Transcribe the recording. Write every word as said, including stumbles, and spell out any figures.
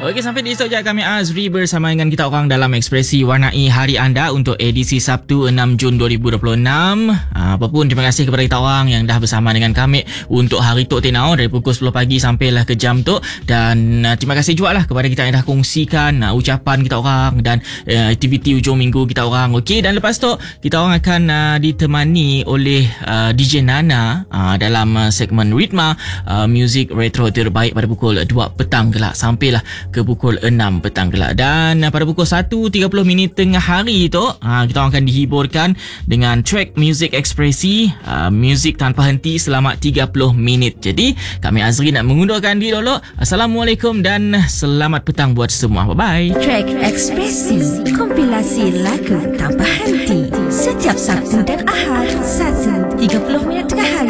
Okey, sampai di esok je kami Azri bersama dengan kita orang dalam Ekspresi Warnai Hari Anda untuk edisi Sabtu enam Jun dua ribu dua puluh enam. Apapun, terima kasih kepada kita orang yang dah bersama dengan kami untuk hari Tok Tenau dari pukul sepuluh pagi sampailah ke jam tu. Dan uh, terima kasih juga lah kepada kita yang dah kongsikan uh, ucapan kita orang dan uh, aktiviti hujung minggu kita orang. Okey, dan lepas tu kita orang akan uh, ditemani oleh uh, D J Nana uh, dalam uh, segmen Ritma uh, Music Retro terbaik pada pukul dua petang kelak sampailah ke pukul enam petang kelak. Dan uh, pada pukul satu tiga puluh minit tengah hari tu uh, kita akan dihiburkan dengan track Music Ekspresi, uh, muzik tanpa henti selama tiga puluh minit. Jadi kami Azri nak mengundurkan diri dulu. Assalamualaikum dan selamat petang buat semua. Bye bye. Track Ekspresi, kompilasi lagu tanpa henti setiap Sabtu dan Ahad satu tiga puluh minit tengah hari.